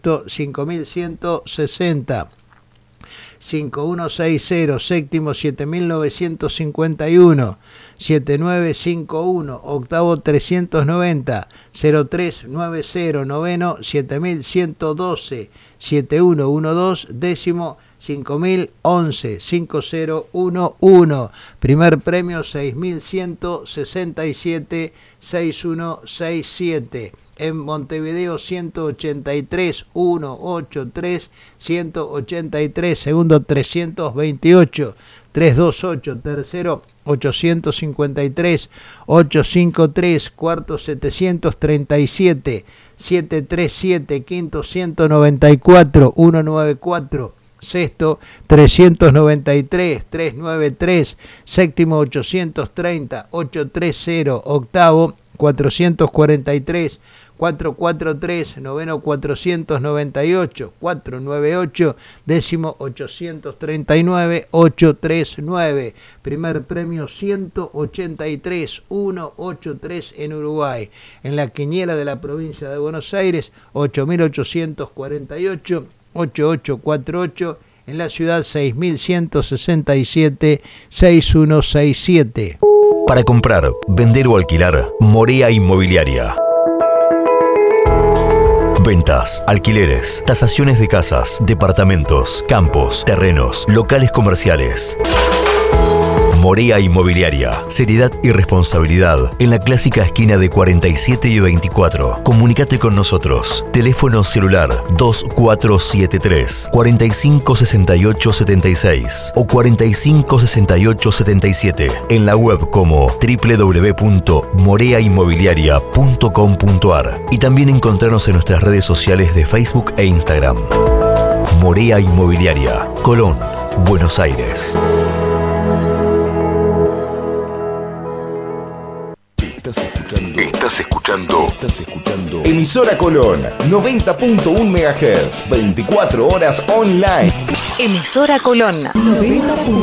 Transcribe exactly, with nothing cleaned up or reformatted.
sexto cinco mil ciento sesenta. cinco uno seis cero, séptimo siete mil novecientos cincuenta y uno, siete nueve cinco uno, octavo trescientos noventa, cero tres nueve cero, noveno siete mil ciento doce, siete uno uno dos, décimo cinco mil once, cinco cero uno uno, primer premio seis mil ciento sesenta y siete, seis uno seis siete. En Montevideo ciento ochenta y tres, ciento ochenta y tres, ciento ochenta y tres, segundo trescientos veintiocho, trescientos veintiocho, tercero ochocientos cincuenta y tres, ochocientos cincuenta y tres, cuarto setecientos treinta y siete, setecientos treinta y siete, quinto ciento noventa y cuatro, ciento noventa y cuatro, sexto trescientos noventa y tres, trescientos noventa y tres, séptimo ochocientos treinta, ochocientos treinta, octavo cuatrocientos cuarenta y tres, cuatrocientos cuarenta y tres, noveno cuatrocientos noventa y ocho, cuatrocientos noventa y ocho, décimo ochocientos treinta y nueve, ochocientos treinta y nueve, primer premio ciento ochenta y tres, ciento ochenta y tres en Uruguay. En la quiniela de la provincia de Buenos Aires, ocho mil ochocientos cuarenta y ocho, ochenta y ocho cuarenta y ocho, en la ciudad seis mil ciento sesenta y siete, sesenta y uno sesenta y siete. Para comprar, vender o alquilar, Morea Inmobiliaria. Ventas, alquileres, tasaciones de casas, departamentos, campos, terrenos, locales comerciales. Morea Inmobiliaria. Seriedad y responsabilidad en la clásica esquina de cuarenta y siete y veinticuatro. Comunicate con nosotros. Teléfono celular dos cuatro siete tres, cuarenta y cinco sesenta y ocho setenta y seis o cuarenta y cinco sesenta y ocho setenta y siete. En la web como doble u doble u doble u punto morea inmobiliaria punto com punto a r y también encontrarnos en nuestras redes sociales de Facebook e Instagram. Morea Inmobiliaria, Colón, Buenos Aires. Estás escuchando. Estás escuchando. Estás escuchando. Emisora Colón, noventa punto uno megahertz, veinticuatro horas online. Emisora Colón, noventa punto uno.